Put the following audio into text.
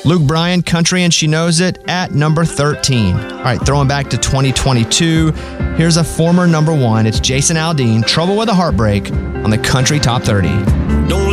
Luke Bryan, Country and She Knows It, at number 13. All right, throwing back to 2022, here's a former number one. It's Jason Aldean, Trouble with a Heartbreak, on the Country Top 30.